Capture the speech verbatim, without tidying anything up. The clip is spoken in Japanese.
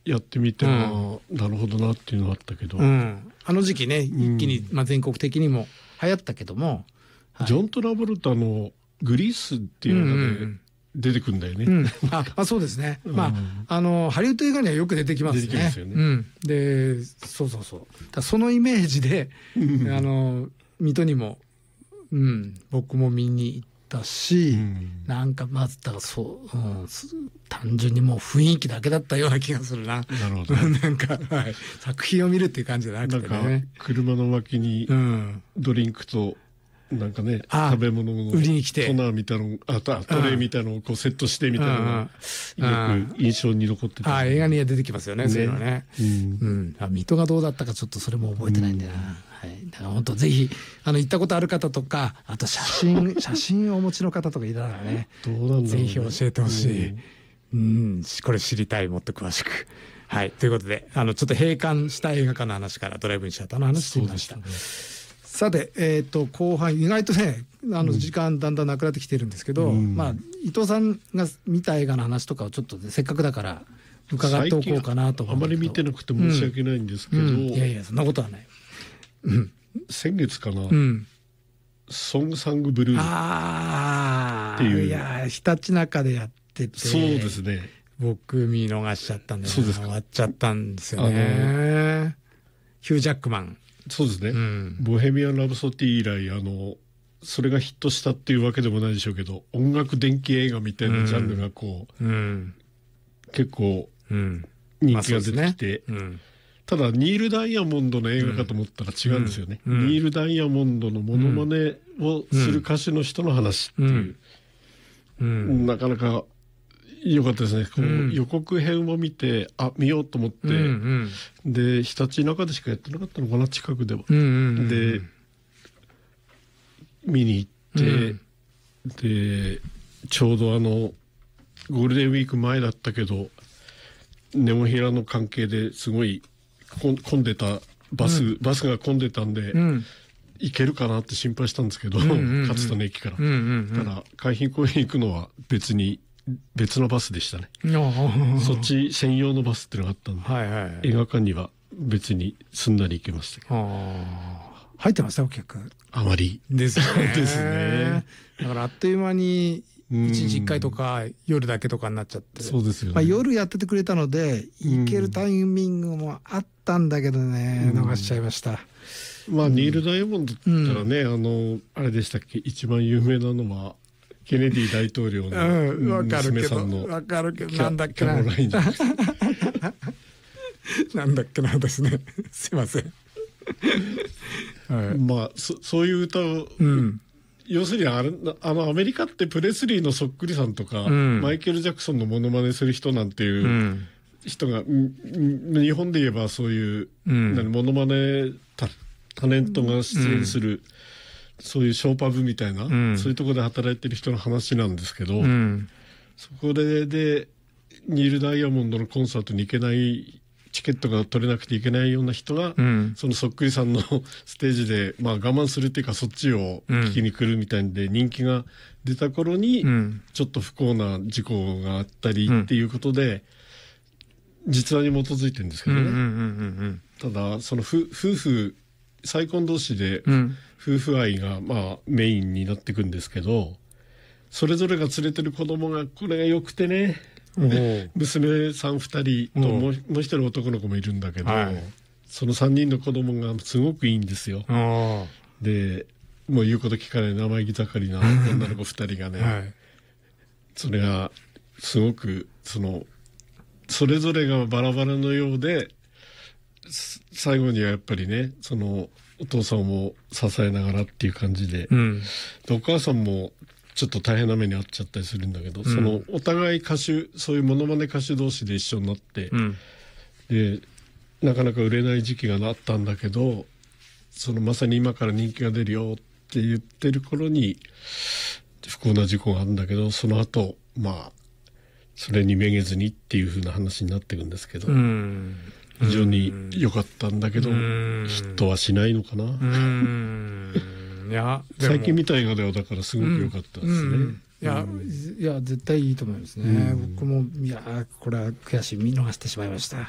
やってみて、うん、なるほどなっていうのはあったけど、 うん、あの時期ね一気に、まあ、全国的にも流行ったけども、 はい、ジョン・トラボルタのグリースっていうので出てくるんだよね、 うんうんうん、ああそうですね、うん、まああのハリウッド映画にはよく出てきますね。 出てきますよね、 うん、でそうそうそうだそのイメージであの水戸にも、うん、僕も見に行ったし、うん、なんかまずだからそう、うん、単純にもう雰囲気だけだったような気がするな。 なるほどなんか、はい、作品を見るっていう感じじゃなくてね。 なんか車の脇にドリンクとなんかね、食べ物の売りに来てトナーみたいなのあトレーみたいなのをこうセットしてみたいなのがよく印象に残ってた。 あ映画には出てきますよね、ねそういうのね。うんうん、あ水戸がどうだったかちょっとそれも覚えてないんだよな。うんはい、だから本当ぜひあの行ったことある方とかあと写真写真をお持ちの方とかいたらねどうなんだろうね、 ぜひ教えてほしい、うんうん、これ知りたいもっと詳しく。はいということであのちょっと閉館した映画館の話からドライブインシアターの話してみました。さて、えー、と後半意外とねあの時間だんだんなくなってきてるんですけど、うん、まあ伊藤さんが見た映画の話とかをちょっと、ね、せっかくだから伺っておこうかなと思う。 あまり見てなくて申し訳ないんですけど、うんうん、 いやいやそんなことはない、 うん、先月かな、うん、ソングサングブルーっていう、 いやひたちなかでやっててそうですね僕見逃しちゃったんで、ね、終わっちゃったんですよね。ヒュージャックマンそうですね、うん、ボヘミアン・ラブソディ以来あのそれがヒットしたっていうわけでもないでしょうけど音楽電気映画みたいなジャンルがこう、うん、結構人気が出てきて、まあうん、ただニール・ダイヤモンドの映画かと思ったら違うんですよね、うん、ニール・ダイヤモンドのモノマネをする歌手の人の話っていう、うんうん、なかなか良かったですね、こう、うん、予告編を見てあ見ようと思って、うんうん、でひたちなかでしかやってなかったのかな近くでは、うんうんうん、で見に行って、うん、でちょうどあのゴールデンウィーク前だったけどネモフィラの関係ですごい混んでたバス、うん、バスが混んでたんで、うん、行けるかなって心配したんですけど、うんうんうん、勝田の駅から、うんうんうん、ただ海浜公園行くのは別に別のバスでしたねそっち専用のバスっていうのがあったんで、はいはいはい、映画館には別にすんなり行けましたけど入ってましたお客あまりですねですねだからあっという間にいちにちいっかいとか夜だけとかになっちゃって、 そうですよね、 まあ、夜やっててくれたので行けるタイミングもあったんだけどね逃しちゃいました。 まあニール・ダイヤモンドって言ったらね、うん、あのあれでしたっけ一番有名なのはケネディ大統領の娘さんのわかるけどなんだっけななんだっけなですねすいませんはい、まあ そ, そういう歌を、うん、要するにあれあのアメリカってプレスリーのそっくりさんとか、うん、マイケル・ジャクソンのモノマネする人なんていう人が、うん、日本で言えばそういう、うん、モノマネ タ, タレントが出演する、うん、そういうショーパブみたいな、うん、そういうところで働いてる人の話なんですけど、うん、そこででニール・ダイヤモンドのコンサートに行けないチケットが取れなくていけないような人が、うん、そのそっくりさんのステージで、まあ、我慢するっていうかそっちを聞きに来るみたいで、うん、人気が出た頃に、うん、ちょっと不幸な事故があったりっていうことで、うん、実話に基づいてるんですけどね。ただその夫婦再婚同士で夫婦愛がまあメインになっていくんですけど、それぞれが連れてる子供がこれが良くてね娘さんふたりともう一人男の子もいるんだけど、はい、そのさんにんの子供がすごくいいんですよ。でもう言うこと聞かない生意気盛りな女の子ふたりがね、はい、それがすごくそのそれぞれがバラバラのようで最後にはやっぱりねそのお父さんを支えながらっていう感じで、うん、でお母さんもちょっと大変な目に遭っちゃったりするんだけど、うん、そのお互い歌手そういうモノマネ歌手同士で一緒になって、うん、でなかなか売れない時期があったんだけどそのまさに今から人気が出るよって言ってる頃に不幸な事故があるんだけどその後まあそれにめげずにっていう風な話になっていくんですけど、うん、非常に良かったんだけど、うん、ヒットはしないのかな。うんいや最近見た映画ではだからすごく良かったですね。うんうん、 いや、うん、いや絶対いいと思いますね。うん、僕もいやこれは悔しい見逃してしまいました。